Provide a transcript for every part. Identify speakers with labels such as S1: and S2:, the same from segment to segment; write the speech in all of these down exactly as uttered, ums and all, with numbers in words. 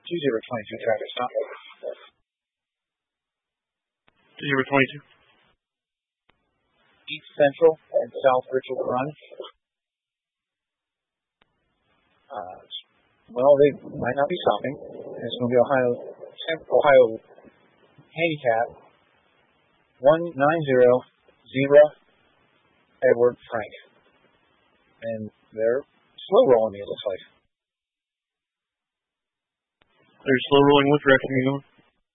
S1: two zero twenty-two traffic stop.
S2: two zero twenty-two.
S1: East Central and South Richard Run. Uh, well, they might not be stopping. It's going to be Ohio Ohio Handicap one nine zero zero Edward Frank. And they're slow rolling me, it looks like.
S2: They're slow rolling. What direction are you going?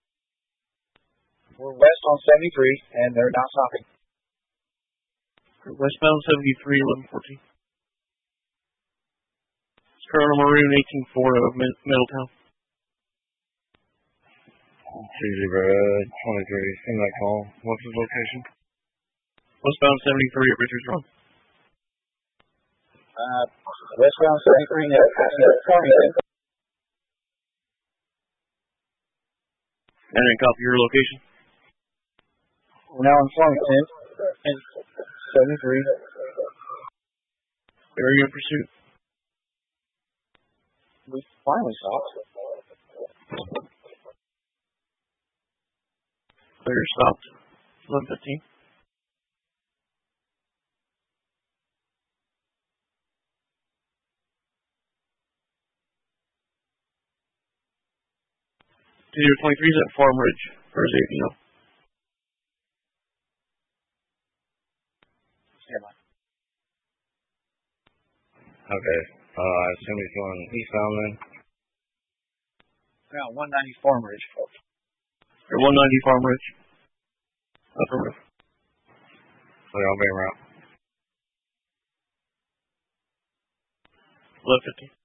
S1: We're west on seventy-three, and they're not stopping.
S2: Westbound seventy-three, eleven fourteen. Colonel Maroon, eighteen four of Middletown.
S3: two zero twenty-three, seen that call. What's his location?
S2: Westbound seventy-three at Richards Run.
S1: Uh, westbound seventy-three, at Farmington.
S2: And then copy your location.
S1: We're now in Farmington, and seventy-three.
S2: Area of pursuit.
S1: We finally stopped.
S2: Clear stopped. eleven fifteen. two zero twenty-three is at Farm Ridge. Or is it, you know?
S3: Okay. Uh, I assume he's going eastbound then?
S1: Now, one ninety Farm Ridge.
S2: Or one ninety Farm Ridge. Affirmative.
S3: So y'all be around.
S2: eleven fifteen.